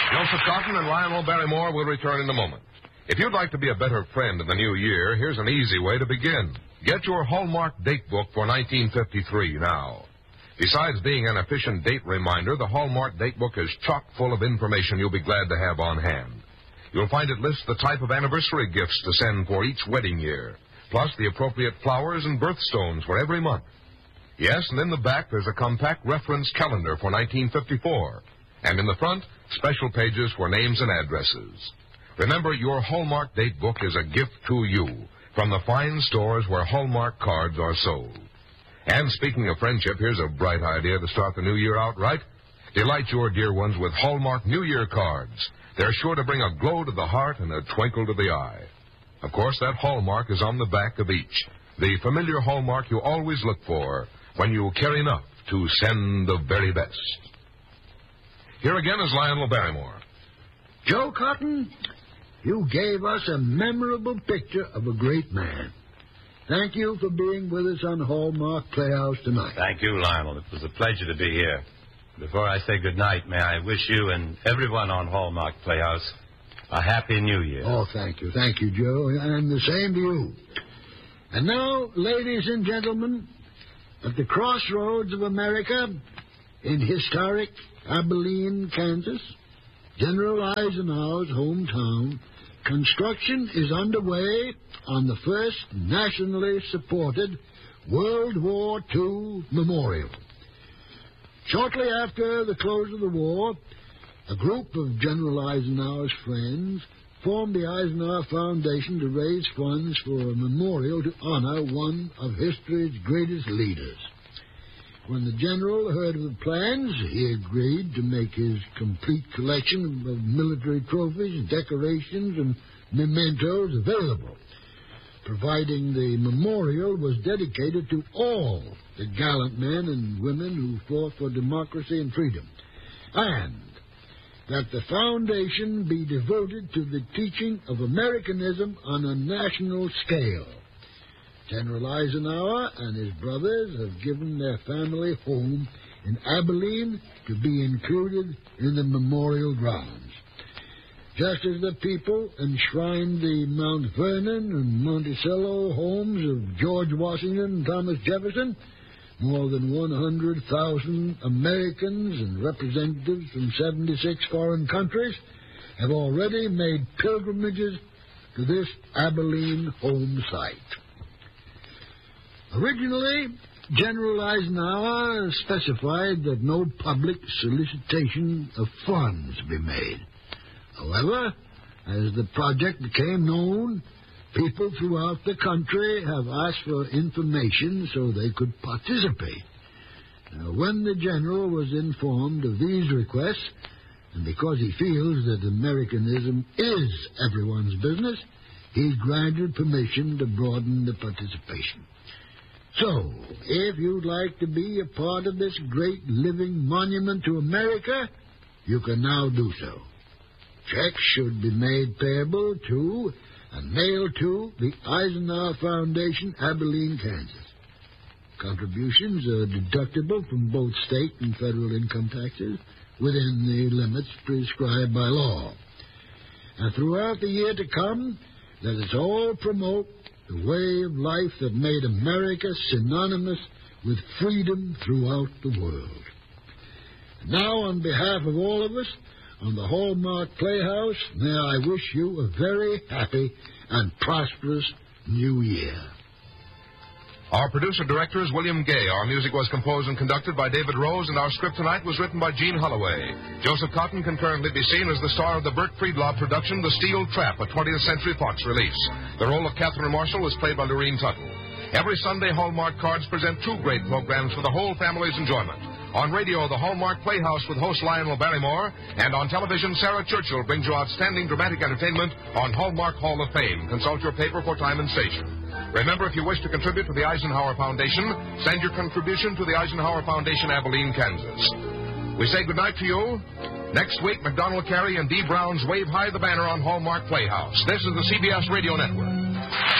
Joseph Cotton and Lionel Barrymore will return in a moment. If you'd like to be a better friend in the new year, here's an easy way to begin. Get your Hallmark date book for 1953 now. Besides being an efficient date reminder, the Hallmark date book is chock full of information you'll be glad to have on hand. You'll find it lists the type of anniversary gifts to send for each wedding year, plus the appropriate flowers and birthstones for every month. Yes, and in the back there's a compact reference calendar for 1954. And in the front, special pages for names and addresses. Remember, your Hallmark date book is a gift to you from the fine stores where Hallmark cards are sold. And speaking of friendship, here's a bright idea to start the new year out right. Delight your dear ones with Hallmark New Year cards. They're sure to bring a glow to the heart and a twinkle to the eye. Of course, that Hallmark is on the back of each, the familiar Hallmark you always look for when you care enough to send the very best. Here again is Lionel Barrymore. Joe Cotton, you gave us a memorable picture of a great man. Thank you for being with us on Hallmark Playhouse tonight. Thank you, Lionel. It was a pleasure to be here. Before I say goodnight, may I wish you and everyone on Hallmark Playhouse a happy New Year. Oh, thank you. Thank you, Joe. And the same to you. And now, ladies and gentlemen, at the crossroads of America, in historic Abilene, Kansas, General Eisenhower's hometown, construction is underway on the first nationally supported World War II memorial. Shortly after the close of the war, a group of General Eisenhower's friends formed the Eisenhower Foundation to raise funds for a memorial to honor one of history's greatest leaders. When the general heard of the plans, he agreed to make his complete collection of military trophies, decorations, and mementos available, providing the memorial was dedicated to all the gallant men and women who fought for democracy and freedom, and that the foundation be devoted to the teaching of Americanism on a national scale. General Eisenhower and his brothers have given their family home in Abilene to be included in the memorial grounds. Just as the people enshrined the Mount Vernon and Monticello homes of George Washington and Thomas Jefferson, more than 100,000 Americans and representatives from 76 foreign countries have already made pilgrimages to this Abilene home site. Originally, General Eisenhower specified that no public solicitation of funds be made. However, as the project became known, people throughout the country have asked for information so they could participate. Now, when the general was informed of these requests, and because he feels that Americanism is everyone's business, he granted permission to broaden the participation. So, if you'd like to be a part of this great living monument to America, you can now do so. Checks should be made payable to and mailed to the Eisenhower Foundation, Abilene, Kansas. Contributions are deductible from both state and federal income taxes within the limits prescribed by law. And throughout the year to come, let us all promote the way of life that made America synonymous with freedom throughout the world. Now, on behalf of all of us, on the Hallmark Playhouse, may I wish you a very happy and prosperous New Year. Our producer-director is William Gay. Our music was composed and conducted by David Rose, and our script tonight was written by Gene Holloway. Joseph Cotton can currently be seen as the star of the Burt Friedlaub production, The Steel Trap, a 20th Century Fox release. The role of Catherine Marshall was played by Lorene Tuttle. Every Sunday, Hallmark cards present two great programs for the whole family's enjoyment. On radio, the Hallmark Playhouse with host Lionel Barrymore, and on television, Sarah Churchill brings you outstanding dramatic entertainment on Hallmark Hall of Fame. Consult your paper for time and station. Remember, if you wish to contribute to the Eisenhower Foundation, send your contribution to the Eisenhower Foundation, Abilene, Kansas. We say goodnight to you. Next week, McDonald Carey and Dee Brown's Wave High the Banner on Hallmark Playhouse. This is the CBS Radio Network.